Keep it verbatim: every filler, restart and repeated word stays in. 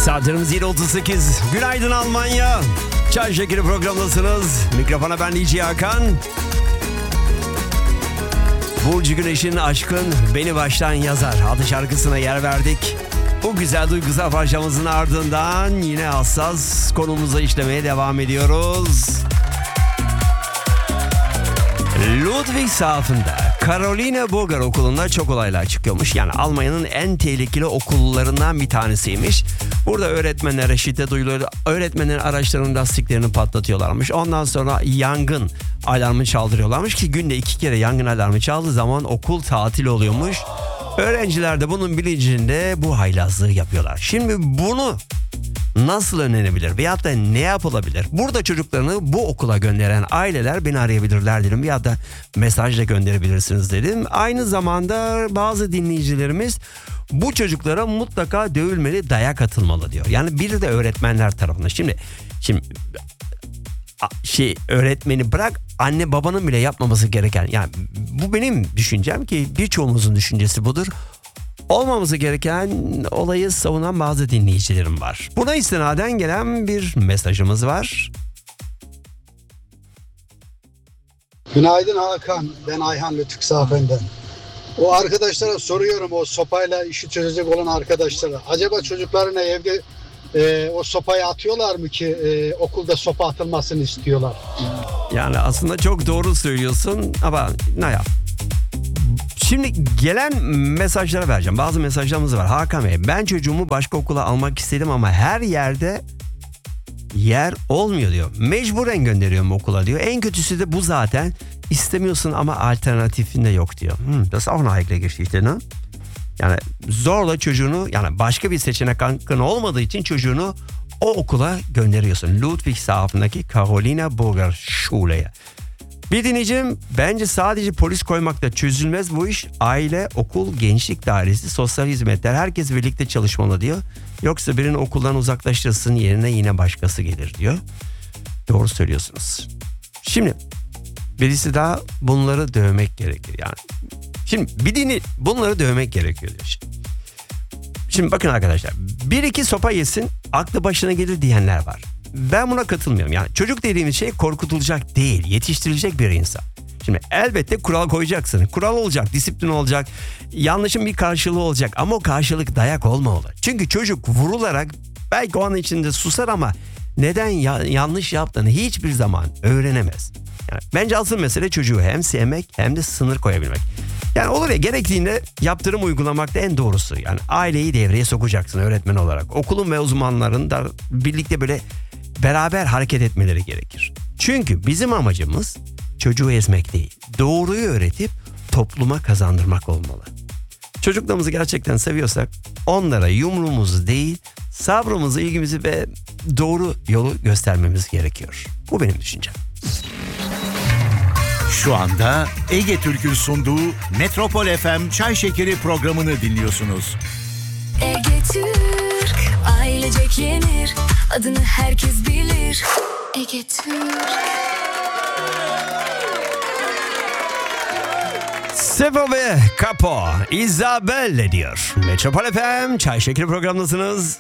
Saatlerimiz yedi otuz sekiz. Günaydın Almanya. Çay Şekeri programdasınız. Mikrofona ben D J Hakan. Burcu Güneş'in Aşkın Beni Baştan Yazar adlı şarkısına yer verdik. Bu güzel duygusal parçamızın ardından yine hassas konumuza işlemeye devam ediyoruz. Ludwigshafen'da Caroline Burger Okulu'nda çok olaylar çıkıyormuş. Yani Almanya'nın en tehlikeli okullarından bir tanesiymiş. Burada öğretmenlere şiddet uyguluyor. Öğretmenlerin araçlarının lastiklerini patlatıyorlarmış. Ondan sonra yangın alarmı çaldırıyorlarmış ki günde iki kere yangın alarmı çaldığı zaman okul tatil oluyormuş. Öğrenciler de bunun bilincinde bu haylazlığı yapıyorlar. Şimdi bunu nasıl önlenebilir veyahut da ne yapılabilir? Burada çocuklarını bu okula gönderen aileler beni arayabilirler dedim. Veyahut da mesaj da gönderebilirsiniz dedim. Aynı zamanda bazı dinleyicilerimiz bu çocuklara mutlaka dövülmeli, dayak atılmalı diyor. Yani biri de öğretmenler tarafından. Şimdi şimdi şey öğretmeni bırak, anne babanın bile yapmaması gereken, yani bu benim düşüncem ki birçoğumuzun düşüncesi budur. Olmaması gereken olayı savunan bazı dinleyicilerim var. Buna istinaden gelen bir mesajımız var. Günaydın Hakan, ben Ayhan Ludwigshafen'den. O arkadaşlara soruyorum, o sopayla işi çözecek olan arkadaşlara. Acaba çocuklarına evde e, o sopayı atıyorlar mı ki e, okulda sopa atılmasını istiyorlar? Yani aslında çok doğru söylüyorsun ama ne yap? Şimdi gelen mesajlara vereceğim. Bazı mesajlarımız var. Hakan Bey, ben çocuğumu başka okula almak istedim ama her yerde yer olmuyor diyor. Mecburen gönderiyorum okula diyor. En kötüsü de bu zaten. İstemiyorsun ama alternatifin de yok diyor. Hmm, das ist auch eine heikle Geschichte, ne? Yani zorla çocuğunu, yani başka bir seçenek hakkın olmadığı için çocuğunu o okula gönderiyorsun. Ludwigshafen'daki Caroline Burger Schule'ye. Bir dinleyicim, bence sadece polis koymakla çözülmez bu iş. Aile, okul, gençlik dairesi, sosyal hizmetler, herkes birlikte çalışmalı diyor. Yoksa birini okuldan uzaklaştırsın, yerine yine başkası gelir diyor. Doğru söylüyorsunuz. Şimdi birisi daha, bunları dövmek gerekir yani. Şimdi bir dini bunları dövmek gerekiyor diyor. Şimdi, şimdi bakın arkadaşlar, bir iki sopa yesin aklı başına gelir diyenler var. Ben buna katılmıyorum. Yani çocuk dediğimiz şey korkutulacak değil, yetiştirilecek bir insan. Şimdi elbette kural koyacaksın. Kural olacak, disiplin olacak, yanlışın bir karşılığı olacak ama o karşılık dayak olmamalı. Çünkü çocuk vurularak belki o an içinde susar ama neden ya- yanlış yaptığını hiçbir zaman öğrenemez. Yani bence asıl mesele çocuğu hem sevmek hem de sınır koyabilmek. Yani olur ya, gerektiğinde yaptırım uygulamak da en doğrusu. Yani aileyi devreye sokacaksın öğretmen olarak. Okulun ve uzmanların da birlikte böyle beraber hareket etmeleri gerekir. Çünkü bizim amacımız çocuğu ezmek değil, doğruyu öğretip topluma kazandırmak olmalı. Çocuklarımızı gerçekten seviyorsak onlara yumruğumuzu değil, sabrımızı, ilgimizi ve doğru yolu göstermemiz gerekiyor. Bu benim düşüncem. Şu anda Ege Türk'ün sunduğu Metropol F M Çay Şekeri programını dinliyorsunuz. Ege Türk, ailecek yenir, adını herkes bilir. Ege Türk. Sevo ve Capo, Isabelle diyor. Metropol F M Çay Şekeri programındasınız.